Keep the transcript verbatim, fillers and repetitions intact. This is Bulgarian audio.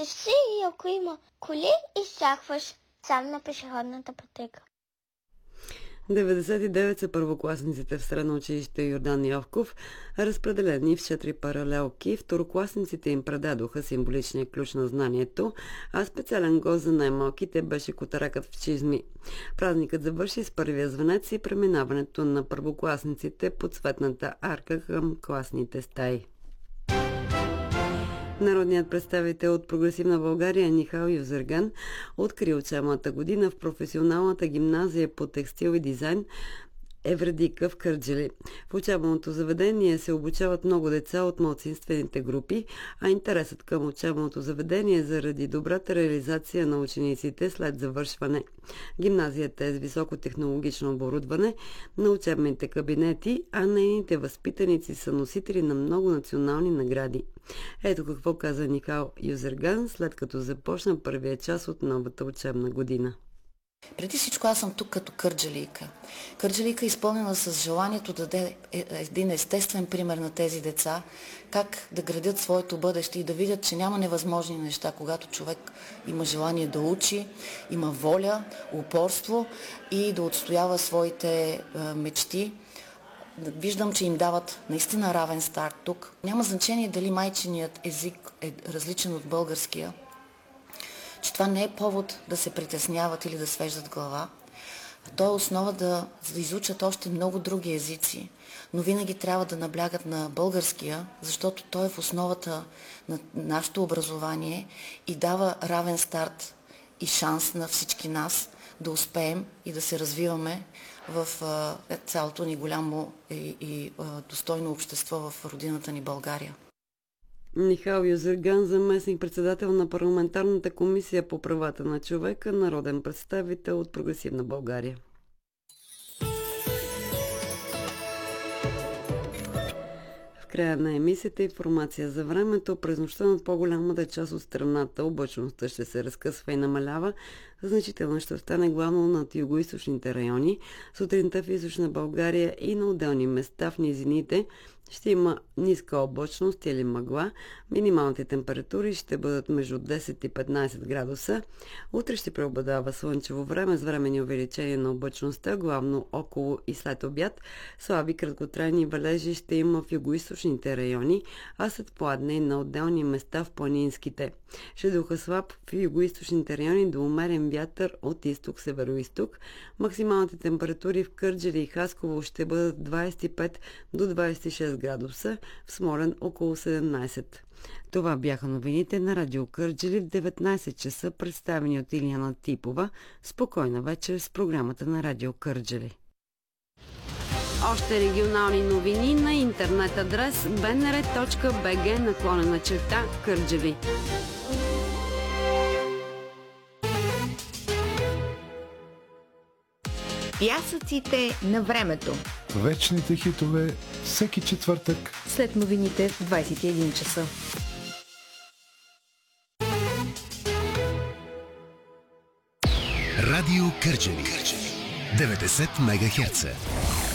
си и ако има коли, изчакваш сам на пешеходната пътека. деветдесет и девет са първокласниците в средно училище Йордан Йовков, разпределени в четири паралелки. Второкласниците им предадоха символичния ключ на знанието, а специален гост за най-малките беше котаракът в чизми. Празникът завърши с първия звънец и преминаването на първокласниците под цветната арка към класните стаи. Народният представител от Прогресивна България Нихал Юзерган откри учебната година в професионалната гимназия по текстил и дизайн Евредика в Кърджали. В учебното заведение се обучават много деца от малцинствените групи, а интересът към учебното заведение е заради добрата реализация на учениците след завършване. Гимназията е с високотехнологично оборудване на учебните кабинети, а нейните възпитаници са носители на много национални награди. Ето какво каза Нихал Юзерган, след като започна първия час от новата учебна година. Преди всичко аз съм тук като кърджалийка. Кърджалийка е изпълнена с желанието да даде един естествен пример на тези деца, как да градят своето бъдеще и да видят, че няма невъзможни неща, когато човек има желание да учи, има воля, упорство и да отстоява своите е, мечти. Виждам, че им дават наистина равен старт тук. Няма значение дали майчиният език е различен от българския, че това не е повод да се притесняват или да свеждат глава. То е основа да, да изучат още много други езици, но винаги трябва да наблягат на българския, защото той е в основата на нашето образование и дава равен старт и шанс на всички нас да успеем и да се развиваме в а, цялото ни голямо и, и а, достойно общество в родината ни България. Нихал Юзерган, заместник-председател на парламентарната комисия по правата на човека, народен представител от Прогресивна България. В края на емисията информация за времето. През нощта над по-голямата част от страната облачността ще се разкъсва и намалява. Значително ще остане главно над югоизточните райони. Сутринта в източна България и на отделни места в низините ще има ниска облачност или мъгла. Минималните температури ще бъдат между десет и петнайсет градуса. Утре ще преобладава слънчево време с временни увеличения на облачността, главно около и след обяд. Слаби краткотрайни валежи ще има в югоизточните райони, а след пладне и на отделни места в планинските. Ще духа слаб в югоизточните райони до умерен вятър от изток-североизток. Максималните температури в Кърджали и Хасково ще бъдат двайсет и пет до двайсет и шест градуса, в Смолян около седемнайсет. Това бяха новините на Радио Кърджали в деветнайсет часа, представени от Илияна Типова. Спокойна вечер с програмата на Радио Кърджали. Още регионални новини на интернет адрес би ен ар точка би джи наклонена черта Кърджали. Пясъците на времето. Вечните хитове всеки четвъртък след новините в двайсет и един часа. Радио Кърджали деветдесет мегахерца.